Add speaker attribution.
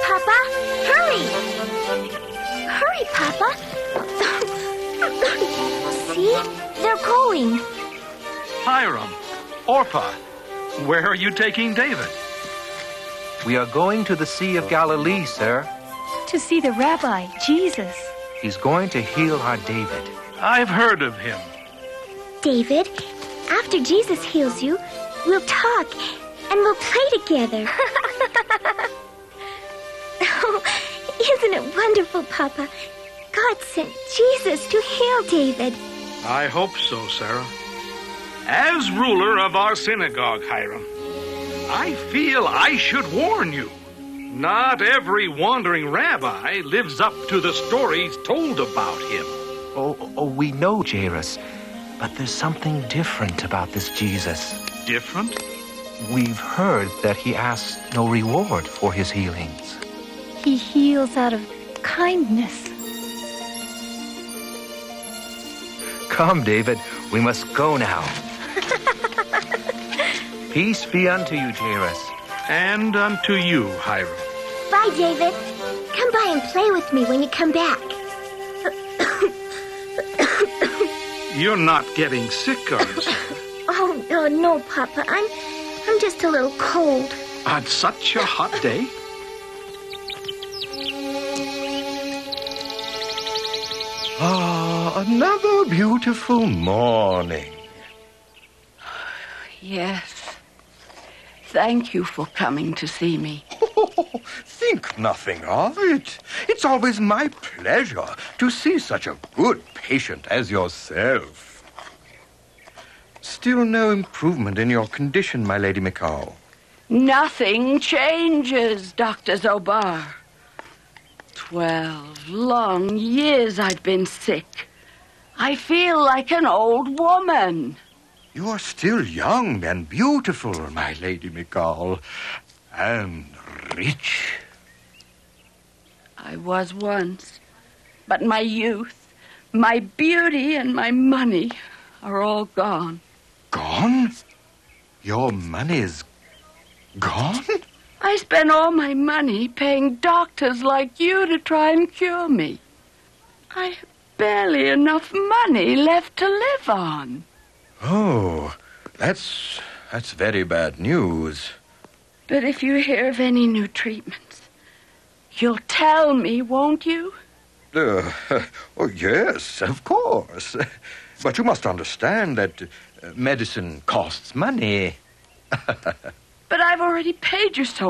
Speaker 1: Papa. Hurry. Hurry, Papa. See? They're calling.
Speaker 2: Hiram, Orpah, where are you taking David?
Speaker 3: We are going to the Sea of Galilee, sir.
Speaker 4: To see the Rabbi, Jesus.
Speaker 3: He's going to heal our David.
Speaker 2: I've heard of him.
Speaker 1: David, after Jesus heals you, we'll talk and we'll play together. Oh, isn't it wonderful, Papa? God sent Jesus to heal David.
Speaker 2: I hope so, Sarah. As ruler of our synagogue, Hiram, I feel I should warn you. Not every wandering rabbi lives up to the stories told about him.
Speaker 3: Oh, we know, Jairus, but there's something different about this Jesus.
Speaker 2: Different?
Speaker 3: We've heard that he asks no reward for his healings.
Speaker 4: He heals out of kindness.
Speaker 3: Come, David, we must go now. Peace be unto you, Jairus.
Speaker 2: And unto you, Hiram.
Speaker 1: Bye, David. Come by and play with me when you come back.
Speaker 2: You're not getting sick, are you, Sarah?
Speaker 1: Oh, no, Papa. I'm just a little cold.
Speaker 2: On such a hot day?
Speaker 5: Another beautiful morning.
Speaker 6: Yes. Thank you for coming to see me.
Speaker 5: Think nothing of it. It's always my pleasure to see such a good patient as yourself. Still no improvement in your condition, my Lady McCall.
Speaker 6: Nothing changes, Dr. Zobar. 12 long years I've been sick. I feel like an old woman.
Speaker 5: You are still young and beautiful, my Lady McCall, and rich.
Speaker 6: I was once, but my youth, my beauty, and my money are all gone.
Speaker 5: Gone? Your money's gone?
Speaker 6: I spent all my money paying doctors like you to try and cure me. I have barely enough money left to live on.
Speaker 5: Oh, that's very bad news.
Speaker 6: But if you hear of any new treatments, you'll tell me, won't you?
Speaker 5: Oh, yes, of course. But you must understand that medicine costs money.
Speaker 6: But I've already paid you so